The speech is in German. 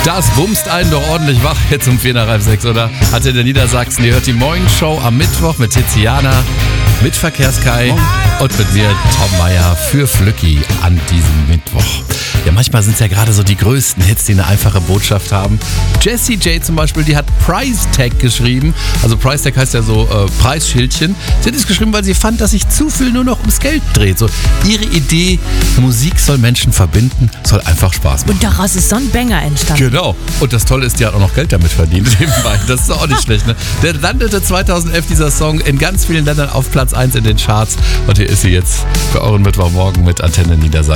Das bumst einen doch ordentlich wach jetzt um 6:04, oder? Hatte der Niedersachsen, ihr hört die Morgenshow am Mittwoch mit Tiziana, mit Verkehrskai und mit mir, Tom Meyer, für Flücki an diesem Mittwoch. Ja, manchmal sind es ja gerade so die größten Hits, die eine einfache Botschaft haben. Jessie J zum Beispiel, die hat Price Tag geschrieben. Also Price Tag heißt ja so Preisschildchen. Sie hat es geschrieben, weil sie fand, dass sich zu viel nur noch ums Geld dreht. So ihre Idee, Musik soll Menschen verbinden, soll einfach Spaß machen. Und daraus ist so ein Banger entstanden. Genau. Und das Tolle ist, die hat auch noch Geld damit verdient nebenbei. Das ist auch nicht schlecht, ne? Der landete 2011, dieser Song, in ganz vielen Ländern auf Platz 1 in den Charts. Und hier ist sie jetzt für euren Mittwochmorgen mit Antenne Niedersachsen.